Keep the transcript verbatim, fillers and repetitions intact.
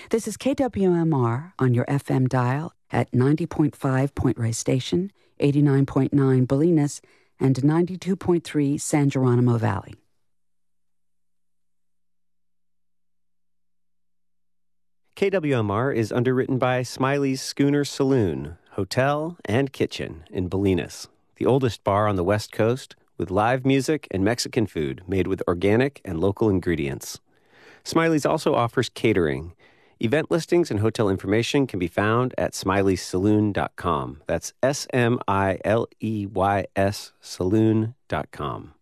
This is K W M R on your F M dial at ninety point five Point Reyes Station, eighty-nine point nine Bolinas, and ninety-two point three San Geronimo Valley. K W M R is underwritten by Smiley's Schooner Saloon, Hotel and Kitchen in Bolinas, the oldest bar on the West Coast with live music and Mexican food made with organic and local ingredients. Smiley's also offers catering. Event listings and hotel information can be found at smileys saloon dot com. That's S M I L E Y S saloon dot com.